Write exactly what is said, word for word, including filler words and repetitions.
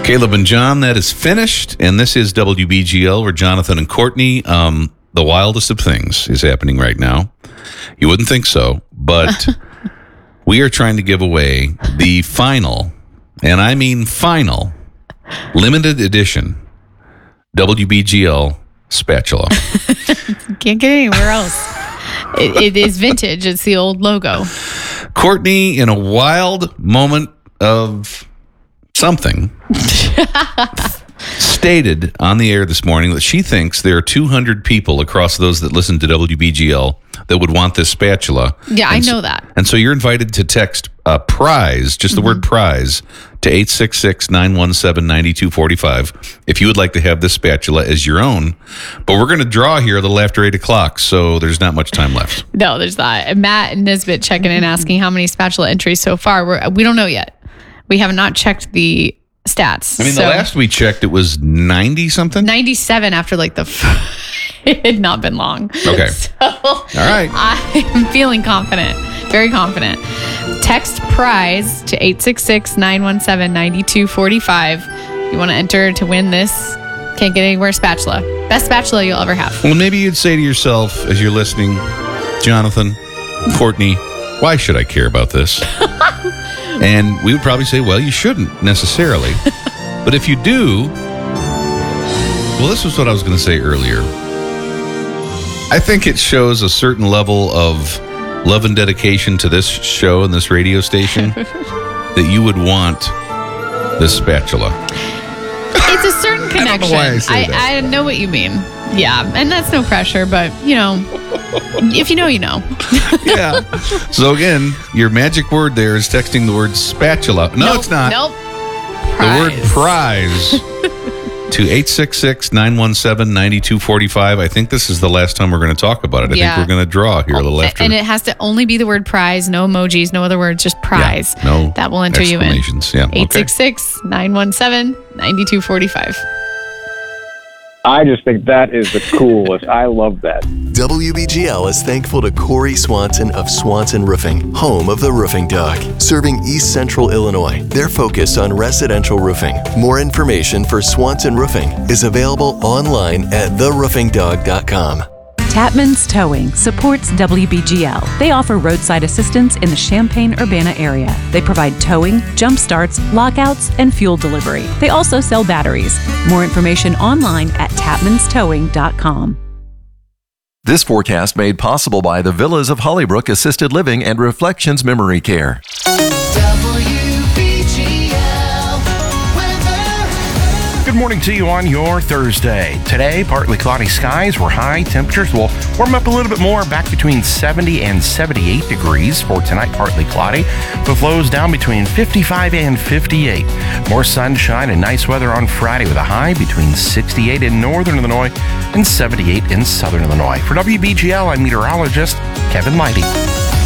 Caleb and John, that is finished. And this is W B G L, where Jonathan and Courtney, um, the wildest of things is happening right now. You wouldn't think so, but we are trying to give away the final, and I mean final, limited edition W B G L spatula. Can't get anywhere else. It, it is vintage. It's the old logo. Courtney, in a wild moment of something, stated on the air this morning that she thinks there are two hundred people across those that listen to W B G L that would want this spatula. Yeah, and I so, know that. And so you're invited to text uh, prize, just the mm-hmm. word prize, to eight six six, nine one seven, nine two four five if you would like to have this spatula as your own. But we're going to draw here a little after eight o'clock, so there's not much time left. No, there's not. Matt and Nisbet checking in, asking how many spatula entries so far. We're, we don't know yet. We have not checked the stats. I mean, so the last we checked, it was ninety something? ninety-seven after like the... F- it had not been long. Okay. So all right. I'm feeling confident. Very confident. Text prize to eight six six, nine one seven, nine two four five. You want to enter to win this Can't Get Anywhere spatula. Best spatula you'll ever have. Well, maybe you'd say to yourself as you're listening, Jonathan, Courtney, why should I care about this? And we would probably say, well, you shouldn't necessarily. But if you do, well, this was what I was going to say earlier. I think it shows a certain level of love and dedication to this show and this radio station that you would want this spatula. It's a certain connection. I don't know why I say I, that. I know what you mean. Yeah, and that's no pressure, but, you know, if you know, you know. Yeah. So, again, your magic word there is texting the word spatula. No, nope, it's not. Nope. The word prize to eight six six, nine one seven, nine two four five. I think this is the last time we're going to talk about it. I yeah. think we're going to draw here a little after. And it has to only be the word prize, no emojis, no other words, just prize. Yeah, no that will enter you in. Yeah, okay. eight six six, nine one seven, nine two four five. I just think that is the coolest. I love that. W B G L is thankful to Corey Swanson of Swanson Roofing, home of the Roofing Dog, serving East Central Illinois. Their focus on residential roofing. More information for Swanson Roofing is available online at the roofing dog dot com. Tapman's Towing supports W B G L. They offer roadside assistance in the Champaign-Urbana area. They provide towing, jump starts, lockouts, and fuel delivery. They also sell batteries. More information online at tapmans towing dot com. This forecast made possible by the Villas of Hollybrook Assisted Living and Reflections Memory Care. Good morning to you on your Thursday. Today, partly cloudy skies where high temperatures will warm up a little bit more, back between seventy and seventy-eight degrees. For tonight, partly cloudy, with lows down between fifty-five and fifty-eight. More sunshine and nice weather on Friday with a high between sixty-eight in northern Illinois and seventy-eight in southern Illinois. For W B G L, I'm meteorologist Kevin Leidy.